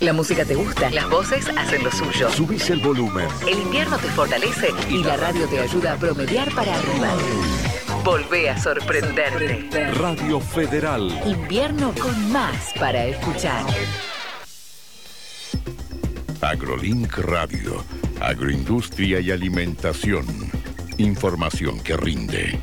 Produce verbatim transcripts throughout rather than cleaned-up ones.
La música te gusta, las voces hacen lo suyo. Subís el volumen. El invierno te fortalece y la radio te ayuda a promediar para arriba. Volvé a sorprenderte. Radio Federal. Invierno con más para escuchar. AgroLink Radio. Agroindustria y alimentación. Información que rinde.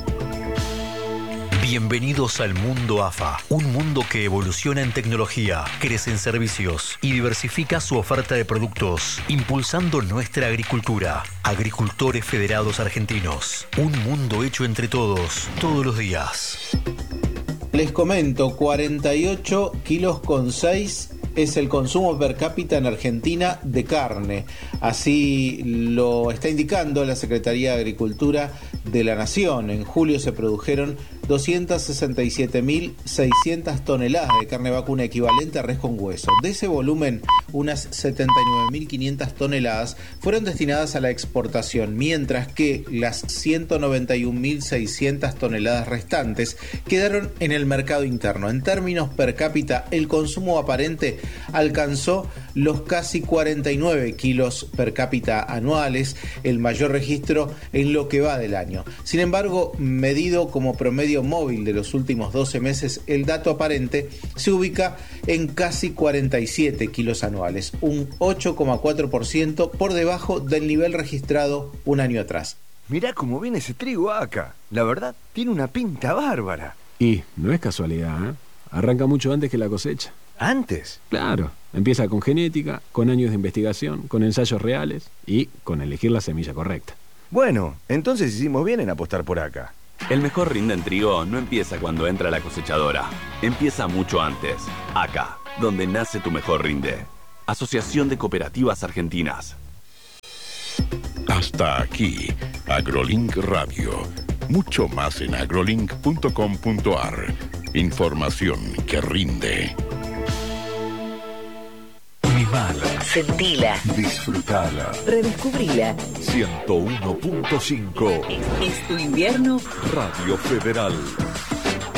Bienvenidos al mundo A F A, un mundo que evoluciona en tecnología, crece en servicios y diversifica su oferta de productos, impulsando nuestra agricultura. Agricultores Federados Argentinos, un mundo hecho entre todos, todos los días. Les comento, cuarenta y ocho kilos con seis es el consumo per cápita en Argentina de carne. Así lo está indicando la Secretaría de Agricultura de la Nación. En julio se produjeron doscientas sesenta y siete mil seiscientas toneladas de carne vacuna equivalente a res con hueso. De ese volumen, unas setenta y nueve mil quinientas toneladas fueron destinadas a la exportación, mientras que las ciento noventa y un mil seiscientas toneladas restantes quedaron en el mercado interno. En términos per cápita, el consumo aparente alcanzó los casi cuarenta y nueve kilos per cápita anuales, el mayor registro en lo que va del año. Sin embargo, medido como promedio móvil de los últimos doce meses, el dato aparente se ubica en casi cuarenta y siete kilos anuales, un ocho coma cuatro por ciento por debajo del nivel registrado un año atrás. Mirá cómo viene ese trigo acá. La verdad, tiene una pinta bárbara. Y no es casualidad, ¿eh? Arranca mucho antes que la cosecha. ¿Antes? Claro, empieza con genética, con años de investigación, con ensayos reales y con elegir la semilla correcta. Bueno, entonces hicimos bien en apostar por acá. El mejor rinde en trigo no empieza cuando entra la cosechadora. Empieza mucho antes. Acá, donde nace tu mejor rinde. Asociación de Cooperativas Argentinas. Hasta aquí, AgroLink Radio. Mucho más en agrolink punto com punto ar. Información que rinde. Animala. Sentila. Disfrutala. Redescubrila. ciento uno punto cinco. Es, es tu invierno. Radio Federal.